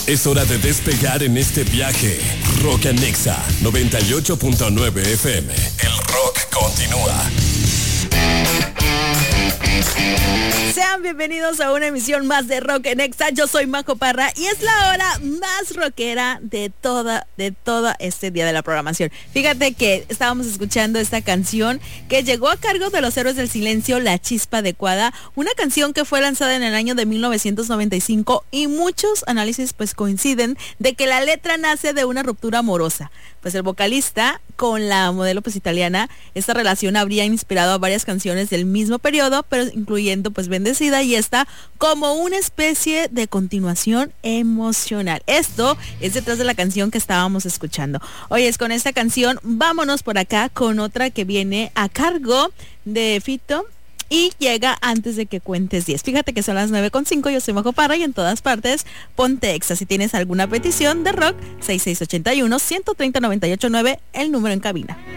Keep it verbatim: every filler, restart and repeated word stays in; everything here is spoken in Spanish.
Es hora de despegar en este viaje. Rock and Nexa noventa y ocho punto nueve F M. El rock continúa. Sean bienvenidos a una emisión más de Rock en Exa. Yo soy Majo Parra y es la hora más rockera de toda, de todo este día de la programación. Fíjate que estábamos escuchando esta canción que llegó a cargo de los Héroes del Silencio, La Chispa Adecuada, una canción que fue lanzada en el año de mil novecientos noventa y cinco y muchos análisis pues coinciden de que la letra nace de una ruptura amorosa. Pues el vocalista con la modelo pues italiana, esta relación habría inspirado a varias canciones del mismo periodo, pero incluyendo pues Bendecida y esta como una especie de continuación emocional. Esto es detrás de la canción que estábamos escuchando. Oye, es con esta canción, vámonos por acá con otra que viene a cargo de Fito y llega antes de que cuentes diez. Fíjate que son las nueve con cinco, yo soy Majo Parra y en todas partes ponte Exa. Si tienes alguna petición de rock, seis seis ocho uno, uno tres cero, nueve ocho nueve, el número en cabina.